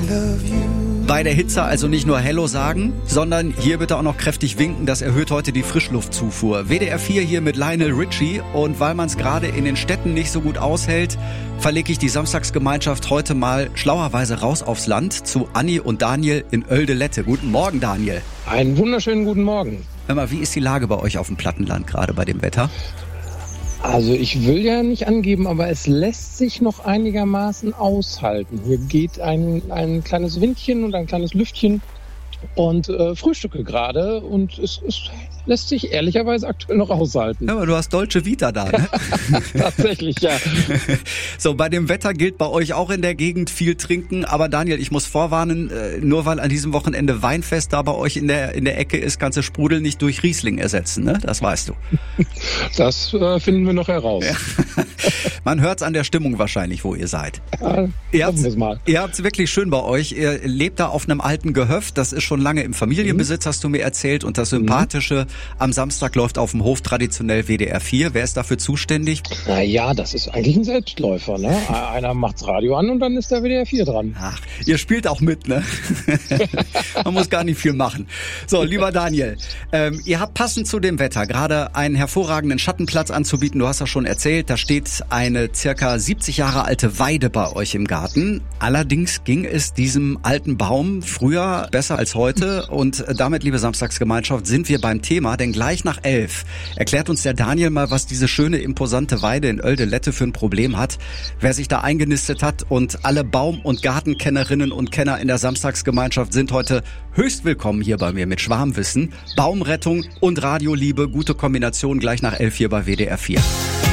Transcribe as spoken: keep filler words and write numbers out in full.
Bei der Hitze also nicht nur Hello sagen, sondern hier bitte auch noch kräftig winken, das erhöht heute die Frischluftzufuhr. W D R vier hier mit Lionel Richie, und weil man es gerade in den Städten nicht so gut aushält, verlege ich die Samstagsgemeinschaft heute mal schlauerweise raus aufs Land zu Anni und Daniel in Oelde-Lette. Guten Morgen, Daniel. Einen wunderschönen guten Morgen. Hör mal, wie ist die Lage bei euch auf dem Plattenland gerade bei dem Wetter? Also ich will ja nicht angeben, aber es lässt sich noch einigermaßen aushalten. Hier geht ein, ein kleines Windchen und ein kleines Lüftchen und äh, frühstücke gerade, und es, es lässt sich ehrlicherweise aktuell noch aushalten. Ja, aber du hast Dolce Vita da, ne? Tatsächlich, ja. So, bei dem Wetter gilt bei euch auch in der Gegend viel trinken. Aber Daniel, ich muss vorwarnen, nur weil an diesem Wochenende Weinfest da bei euch in der in der Ecke ist, kannst du Sprudel nicht durch Riesling ersetzen, ne? Das weißt du. Das äh, finden wir noch heraus. Ja. Man hört's an der Stimmung wahrscheinlich, wo ihr seid. Ja, ihr habt's, wir's mal. ihr habt's wirklich schön bei euch. Ihr lebt da auf einem alten Gehöft. Das ist schon lange im Familienbesitz, hast du mir erzählt. Und das Sympathische, am Samstag läuft auf dem Hof traditionell W D R vier. Wer ist dafür zuständig? Na ja, das ist eigentlich ein Selbstläufer, ne? Einer macht's Radio an und dann ist der W D R vier dran. Ach, ihr spielt auch mit, ne? Man muss gar nicht viel machen. So, lieber Daniel, ähm, ihr habt passend zu dem Wetter gerade einen hervorragenden Schattenplatz anzubieten. Du hast ja schon erzählt, da steht eine circa siebzig Jahre alte Weide bei euch im Garten. Allerdings ging es diesem alten Baum früher besser als heute, und damit, liebe Samstagsgemeinschaft, sind wir beim Thema, denn gleich nach elf erklärt uns der Daniel mal, was diese schöne, imposante Weide in Oelde-Lette für ein Problem hat, wer sich da eingenistet hat, und alle Baum- und Gartenkennerinnen und Kenner in der Samstagsgemeinschaft sind heute höchst willkommen hier bei mir mit Schwarmwissen, Baumrettung und Radioliebe, gute Kombination gleich nach elf hier bei W D R vier.